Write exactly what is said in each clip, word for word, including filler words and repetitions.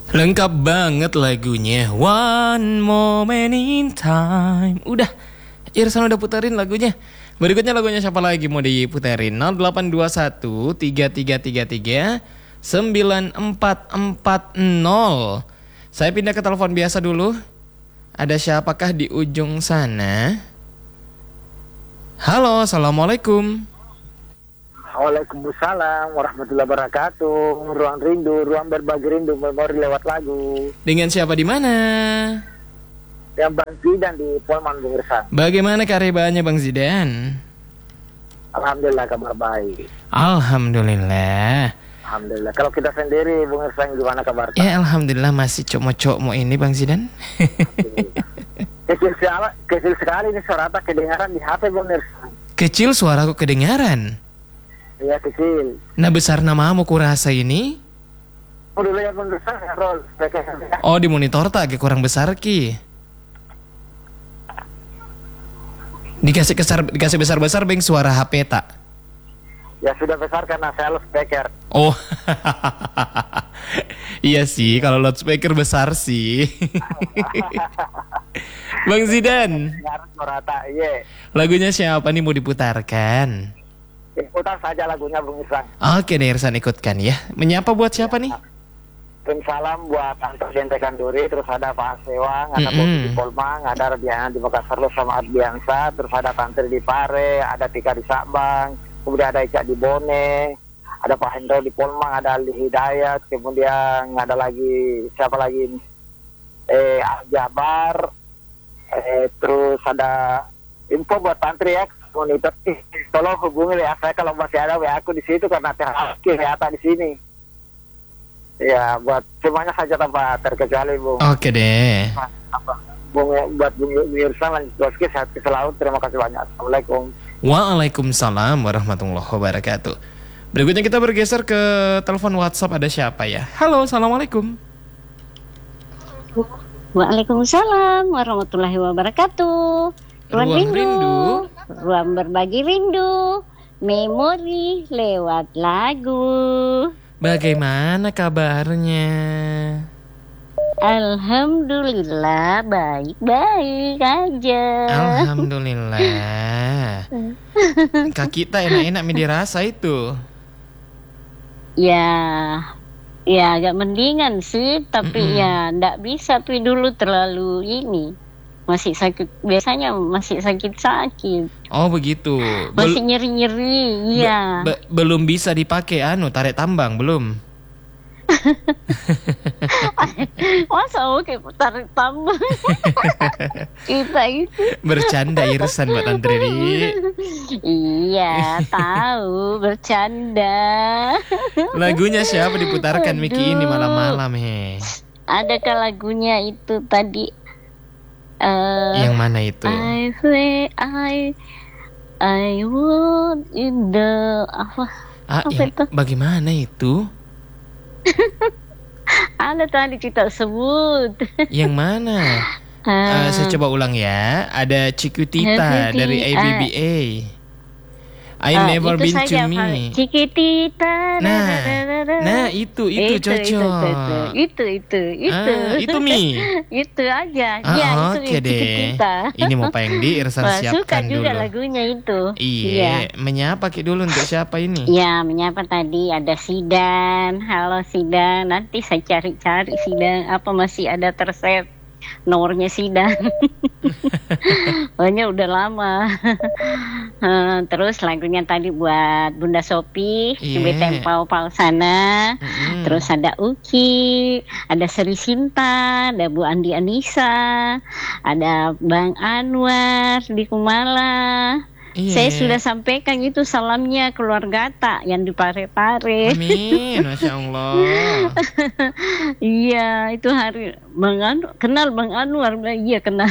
Lengkap banget lagunya, One Moment in Time. Udah, Irsan udah puterin lagunya. Berikutnya lagunya siapa lagi mau diputerin? nol delapan dua satu tiga tiga tiga tiga sembilan empat empat nol. Saya pindah ke telepon biasa dulu. Ada siapakah di ujung sana? Halo, assalamualaikum. Waalaikumsalam warahmatullahi wabarakatuh. Ruang rindu, ruang berbagi rindu, memori lewat lagu. Dengan siapa di mana? Yang Bang Zidan di Polman, Bung Irsan. Bagaimana kabarnya Bang Zidan? Alhamdulillah kabar baik. Alhamdulillah. Alhamdulillah. Kalau kita sendiri, Bung Irsan gimana kabar? Ya alhamdulillah masih cok-cok ini Bang Zidan. Kecil sekali, kecil sekali ini suara kedengaran di H P Bung Irsan. Kecil suaraku kedengaran. Iya kecil. Nah besar namamu kurasa ini? Oh dulu ya Bung Irsan ya roll. Oh di monitor tak agak kurang besar ki. Dikasih besar, dikasih besar-besar beng suara H P tak? Ya sudah besar karena saya loudspeaker. Oh, iya sih kalau loudspeaker besar sih. Bang Zidan, Rata, iya. lagunya siapa nih mau diputarkan? Putar saja lagunya Bung Irsan. Oke deh Irsan ikutkan ya. Menyapa buat siapa nih? Tim salam buat Anto Jentekan Duri, terus ada Pak Sewang, ada Mm-mm. Bobi di Polmang, ada Radiana di Makassar sama Ardiansa, terus ada Tantri di Pare, ada Tika di Sabang, kemudian ada Ica di Bone, ada Pak Hendro di Polmang, ada Ali Hidayat, kemudian ada lagi siapa lagi ini? Eh Jabar, eh, terus ada info buat Tantri ya, monitor, eh, tolong hubungi ya saya kalau masih ada W A aku di situ karena terakhir ya di sini. Ya, buat semuanya saja tanpa terkecuali, Bung. Oke deh. Apa? Bung, buat Bung Irsan lanjut Boski, sehat selalu. Terima kasih banyak. Assalamualaikum. Waalaikumsalam warahmatullahi wabarakatuh. Berikutnya kita bergeser ke telepon WhatsApp. Ada siapa ya? Halo, assalamualaikum. Waalaikumsalam warahmatullahi wabarakatuh. Ruang, Ruang rindu. rindu. Ruang berbagi rindu. Memori lewat lagu. Bagaimana kabarnya? Alhamdulillah baik-baik aja. Alhamdulillah. Kaki kita enak-enak mi dirasa itu. Ya, ya agak mendingan sih, tapi Mm-mm. ya ndak bisa tuh dulu terlalu ini. Masih sakit, biasanya masih sakit-sakit. Oh begitu. Masih Bel- nyeri-nyeri, iya. be- be- belum bisa dipakai anu tarik tambang belum. Masa oke tarik tambang. Kita itu. Bercanda Irsan Mbak Tantri. Iya, tahu bercanda. Lagunya siapa diputarkan Miki ini Aduh. malam-malam he? Adakah lagunya itu tadi? eh, Yang mana itu? I say I I would in the apa? Ah, apa yang, itu? bagaimana itu? Ada tadi kita sebut. Yang mana? Eh, Ah, saya coba ulang ya. Ada Cikutita Cikutita, dari A B B A. I ah, never itu been to saja, me. Pak. Cikitita. Nah, dadadadada. nah itu itu, itu, itu, cocok. itu, itu, itu, Ah, itu Mi. itu aja. Ah, Ya, itu oke deh. Cikitita. Ini mau payang di Irsan Wah, suka siapkan juga dulu. lagunya itu. Iya, menyapa Ki dulu untuk siapa ini? Ya, menyapa tadi ada Sidan. Halo Sidan, nanti saya cari-cari Sidan. Apa masih ada tersave nomornya Sidan? Pokoknya udah lama. Eh, Terus lagunya tadi buat Bunda Sopi, Iya. Cube Tempau Pau sana. Mm-mm. Terus ada Uki, ada Seri Sinta, ada Bu Andi Anissa, ada Bang Anwar di Kumala. Iya. Saya sudah sampaikan itu salamnya keluarga Tak yang di Pare-Pare. Amin, Masya Allah. Iya, itu hari Bang Anwar, kenal Bang Anwar, bilang, iya kenal.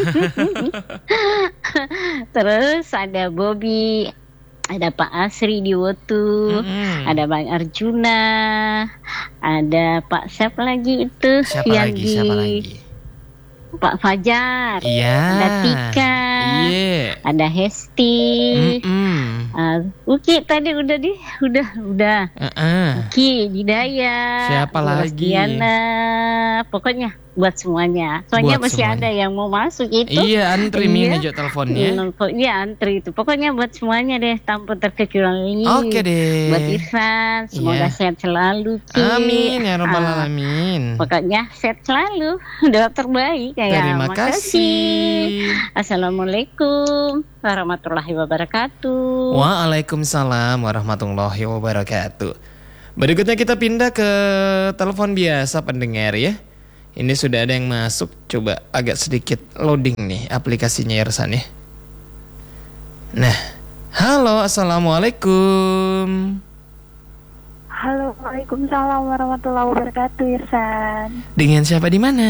Terus ada Bobby, ada Pak Asri di Wotu, Mm-mm. ada Bang Arjuna, ada Pak siapa lagi itu Siapa yang lagi? di Siapa lagi? Pak Fajar, Iya. ada Tika, Iya. ada Hesti. Mm-mm. Ah, Uki tadi udah di, udah, udah. Uh-uh. Uki, Didaya. Siapa lagi? Diana, pokoknya buat semuanya. Soalnya Buat masih semuanya. ada yang mau masuk itu. Iya, antri Mi Iya. ngejok teleponnya. Hmm, po- Iya antri itu. Pokoknya buat semuanya deh tanpa terkecuali. Oke deh. Buat Irfan, semoga Iya. sehat selalu. Ki. Amin ya rabbal Ah, alamin. Pokoknya sehat selalu. Doa terbaik ya. Terima Makasih. kasih. Assalamualaikum warahmatullahi wabarakatuh. Waalaikumsalam warahmatullahi wabarakatuh. Berikutnya kita pindah ke telepon biasa pendengar ya. Ini sudah ada yang masuk. Coba agak sedikit loading nih aplikasinya Irsan ya. Nah, halo, assalamualaikum. Halo, Waalaikumsalam warahmatullahi wabarakatuh, Irsan. Dengan siapa di mana?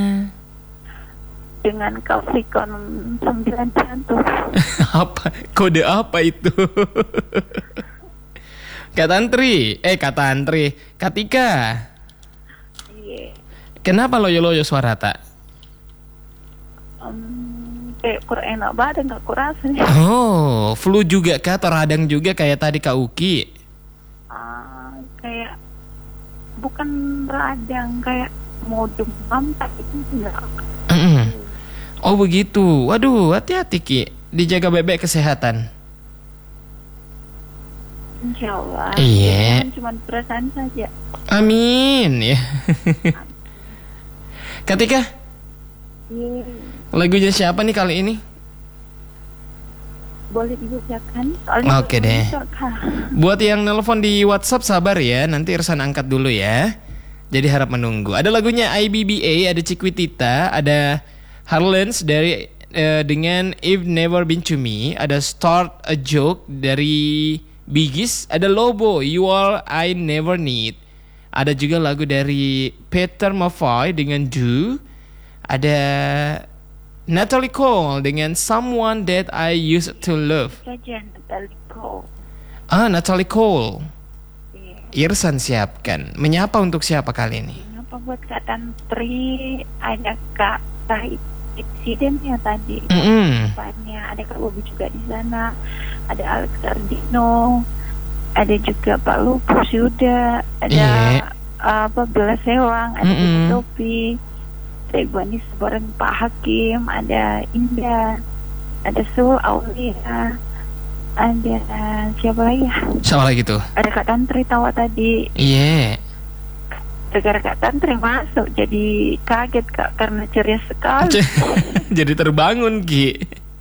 Dengan Capricorn sembilan jantung. Apa? Kode apa itu? Kak Tantri, eh Kak Tantri, Katika. Iya. Kenapa loyo-loyo suara tak? Um, kayak kurang enak badan, gak kurasa. Oh, flu juga kah? Atau radang juga kayak tadi Kak Uki? Ah, kayak bukan radang, kayak mau demam tapi enggak. Mm-mm. Oh begitu. Waduh, hati-hati Ki. Dijaga bebek kesehatan. Insya Allah. Iya. Jangan cuma perasaan saja. Amin ya. Katika, Iya. lagunya siapa nih kali ini? Boleh dibacakan? Soalnya Oke belum deh. bisa, Kak. Buat yang nelpon di WhatsApp sabar ya. Nanti Irsan angkat dulu ya. Jadi harap menunggu. Ada lagunya I B B A, ada Ciquitita, ada Harlens dari eh, dengan If Never Been To Me, ada Start a Joke dari Bigis, ada Lobo, You All I Never Need. Ada juga lagu dari Peter Maffay dengan Do. Ada Natalie Cole dengan Someone That I Used to Love. Saja Natalie Cole. Ah, Natalie Cole. Iya. Irsan siapkan. Menyapa untuk siapa kali ini? Kenapa buat Kak Tantri, ada Kak Tahit Insiden ya tadi. Mm-mm. Depannya ada Kak Bobi juga di sana, ada Alex Ardino, ada juga Pak Lupus Yuda, ada Iya. apa Bella Sewang, ada Mm-mm. Ibu Topi, ada Ibu Anissa bareng Pak Hakim, ada Indah, ada Sul Aulia, ada siapa lagi ya? Siapa lagi tuh? Ada Kak Tantri tawa tadi. Iya. Gara Kak Tantri masuk jadi kaget Kak karena ceria sekali. Jadi terbangun Ki.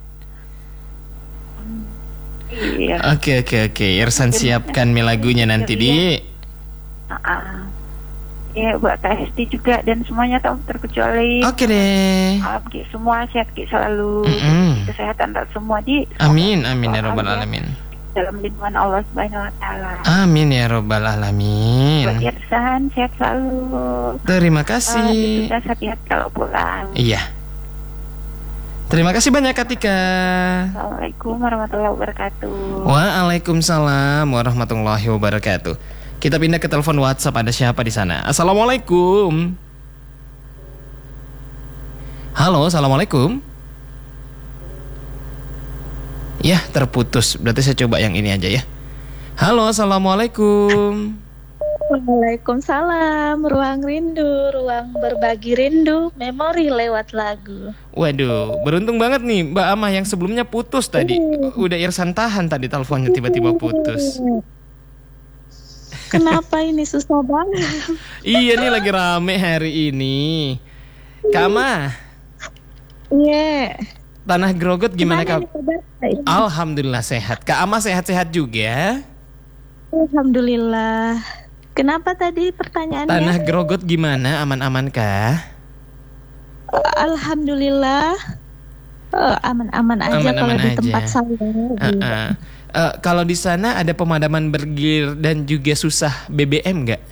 Iya. Oke oke oke. Irsan siapkan mi lagunya nanti di. Ah, ya buat Kak Hesti juga dan semuanya tak terkecuali. Oke deh. Maaf Ki, semua sehat Ki selalu. Mm-mm. Kesehatan tak semua di. Amin amin ya Doa robbal aja alamin. Dalam lindungan Allah Subhanahu Wa Taala. Amin ya robbal Buat alamin. Irsan sehat selalu. Terima Ah, kasih. Sudah hati-hati kalau pulang. Iya. Terima kasih banyak Katika. Assalamualaikum warahmatullahi wabarakatuh. Waalaikumsalam warahmatullahi wabarakatuh. Kita pindah ke telepon WhatsApp. Ada siapa di sana? Assalamualaikum. Halo, assalamualaikum. Ya, terputus. Berarti saya coba yang ini aja ya. Halo, assalamualaikum. Waalaikumsalam, ruang rindu, ruang berbagi rindu, memori lewat lagu. Waduh, beruntung banget nih Mbak Amah yang sebelumnya putus tadi. Udah Irsan tahan tadi teleponnya tiba-tiba putus. Kenapa ini susah banget? Iya nih lagi rame hari ini. Kak Amah, Iya. Tanah Grogot gimana Kak? nih kabar? Alhamdulillah sehat. Kak Amah sehat-sehat juga. Alhamdulillah. Kenapa tadi pertanyaannya? Tanah Grogot gimana? Aman-aman kah? Alhamdulillah. Eh, aman-aman aja Aman-aman kalau di aja. tempat saya. Uh-uh. Uh, kalau di sana ada pemadaman bergilir dan juga susah B B M nggak?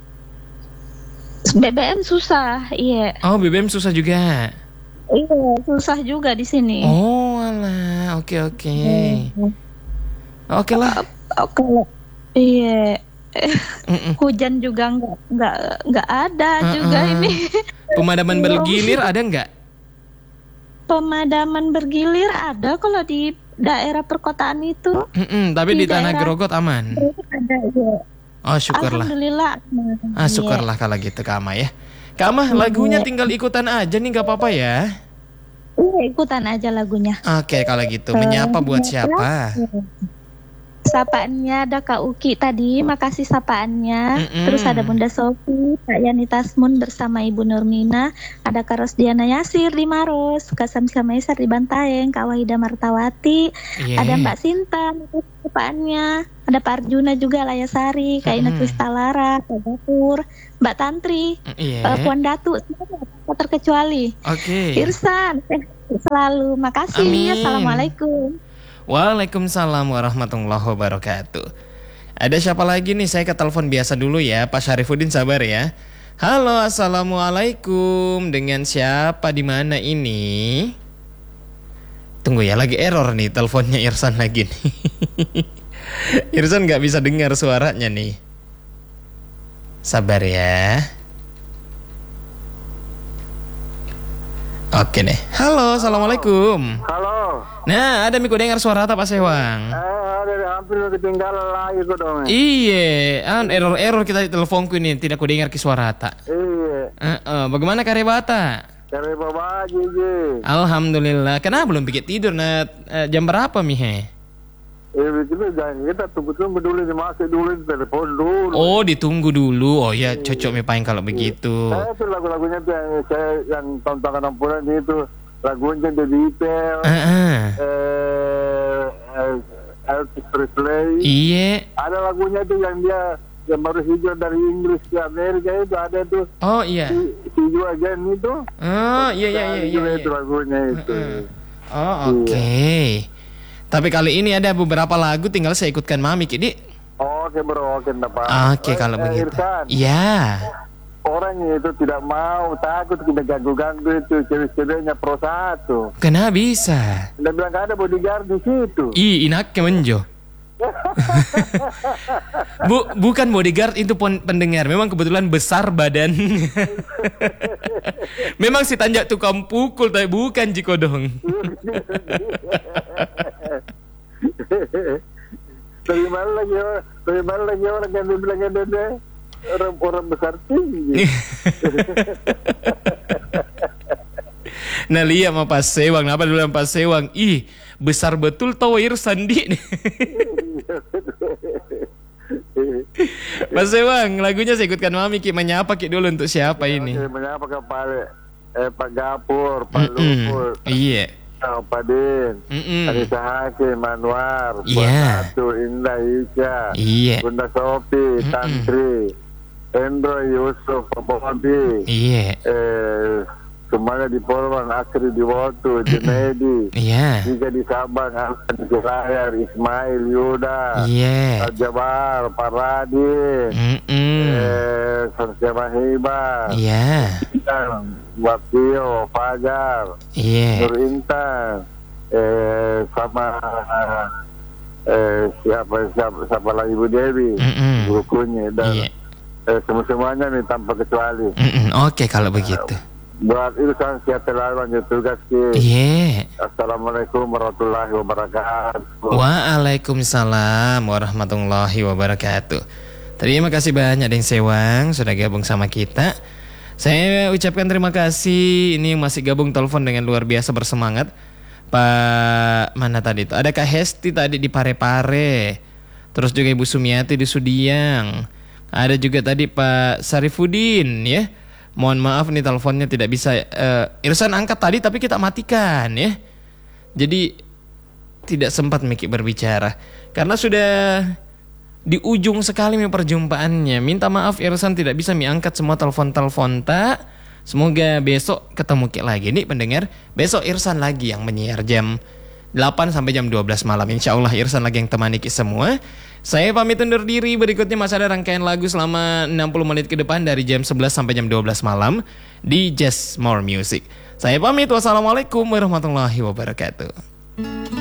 B B M susah, iya. Oh B B M susah juga. Iya, susah juga di sini. Oh alah, oke oke. Oke lah. Oke. Iya. Mm-mm. Hujan juga nggak nggak nggak ada Uh-uh. juga ini. Pemadaman bergilir ada nggak? Pemadaman bergilir ada kalau di daerah perkotaan itu. Mm-mm, tapi di, Di Tanah daerah- Grogot aman. Ada ya. Oh syukurlah. Alhamdulillah. Ah syukurlah kalau gitu Kak Ama ya. Kak Mah, lagunya tinggal ikutan aja nih, gak apa-apa ya. Iya, ikutan aja lagunya. Oke, kalau gitu menyapa buat siapa? Sapaannya ada Kak Uki tadi, makasih sapaannya. Mm-mm. Terus ada Bunda Sofi, Kak Yani Tasmun bersama Ibu Nurmina, ada Kak Rosdiana Yasir di Maros, Kak Samsia Maisar di Bantaeng, Kak Wahida Martawati, Iya. ada Mbak Sinta, makasih sapaannya. Ada Pak Arjuna juga, Layasari, Kak Ina Mm-mm. Kristalara, Kak Gafur, Mbak Tantri, Iya. eh, Puan Datu, semua tak terkecuali. Oke. Irsan, eh, selalu makasih. Amin. Assalamualaikum. Waalaikumsalam warahmatullahi wabarakatuh. Ada siapa lagi nih? Saya ke telepon biasa dulu ya. Pak Syarifuddin sabar ya. Halo, assalamualaikum. Dengan siapa di mana ini? Tunggu ya, lagi error nih teleponnya Irsan lagi nih. Irsan nggak bisa dengar suaranya nih. Sabar ya. Oke deh. Halo, assalamualaikum. Halo. Nah, ada Miko dengar suara apa Pak Sewang? Eh, ada hampir ketinggalan lagi kok dong. Iya, an error-error kita di teleponku ini tidak ku dengar ki suara tak. Iya. Heeh, bagaimana karebata? Cari bawa aja, Ji. Alhamdulillah. Kenapa belum pikir tidur? Nah, eh, jam berapa Mihe? Eh, begitu jangan kita tunggu-tunggu dulu dimasuk dulu di telepon dulu. Oh, ditunggu dulu. Oh ya, cocok Mi Paing kalau begitu. Saya tuh lagu-lagunya tuh yang saya yang tontonan enam itu lagunya The Beatles, Heeh. eh, eh, Elvis Presley. Iya. Ada lagunya tuh yang dia yang baru hijrah dari Inggris ke Amerika itu ada tuh Oh iya. si, si Joe Again itu. Oh iya iya iya iya. Itu iya. lagunya itu. Oh oke. Tapi kali ini ada beberapa lagu tinggal saya ikutkan Mami Kidi. Oke bro, oke Pak. Oke kalau Eh, begitu. Irsan, Iya. orang itu tidak mau, takut kita ganggu-ganggu itu cewek-ceweknya pro satu. Kenapa bisa? Dia bilang gak ada bodyguard di situ. Ih, inak kemenjo. Bu, bukan bodyguard itu pon- pendengar. Memang kebetulan besar badan. Memang si tanjak tukang pukul, tapi bukan Jikodong. Dari mana lagi orang, dari mana lagi orang yang dibilang ada orang orang besar tinggi. Nah lihat sama Pak Sewang. Kenapa dulu sama Pak Sewang? Ih, besar betul tau Irsan di. Pak Sewang, lagunya saya ikutkan Mami Ki. Menyapa Ki dulu untuk siapa ini? Oke, menyapa ke Pak eh, Pak Gapur, Pak Mm-mm. Lupur, Iya. oh, Pak Din, Mm-mm. Anissa Hakim, Anwar, Iya. Buat Satu, Indah Isya, Iya. Bunda Sofi, Mm-mm. Tantri, Endro Yusuf, Bobi, Iya. eh, semuanya di Polman, Asri di Wotu, Junedi, Iya. Tiga di Sabang, Hasan di Layar, Ismail, Yuda, Iya. Al-Jabar, Paradin, Mm-mm. eh, Sansia Mahiba, Iya. Wakio, Fajar, Iya. Nur Intan, eh, sama eh, siapa, siapa siapa lagi Ibu Dewi, Mm-mm. bukunya dan Iya. eh, semua semuanya nih tanpa kecuali. Mm-mm. Oke kalau begitu. Buat itu kan siap terlalu lanjut tugas ki. Iya. Assalamualaikum warahmatullahi wabarakatuh. Waalaikumsalam warahmatullahi wabarakatuh. Terima kasih banyak Deng Sewang sudah gabung sama kita. Saya ucapkan terima kasih. Ini yang masih gabung telepon dengan luar biasa bersemangat. Pak mana tadi itu? Ada Kak Hesti tadi di Parepare. Terus juga Ibu Sumiati di Sudiang. Ada juga tadi Pak Syarifuddin ya. Mohon maaf nih teleponnya tidak bisa uh, Irsan angkat tadi tapi kita matikan ya. Jadi tidak sempat Miki berbicara karena sudah di ujung sekali mi perjumpaannya. Minta maaf Irsan tidak bisa mi angkat semua telepon-telepon tak. Semoga besok ketemu Ki lagi nih pendengar. Besok Irsan lagi yang menyiar jam delapan sampai jam dua belas malam. Insya Allah Irsan lagi yang temani Ki semua. Saya pamit undur diri. Berikutnya masih ada rangkaian lagu selama enam puluh menit ke depan dari jam sebelas sampai jam dua belas malam di Just More Music. Saya pamit. Wassalamualaikum warahmatullahi wabarakatuh.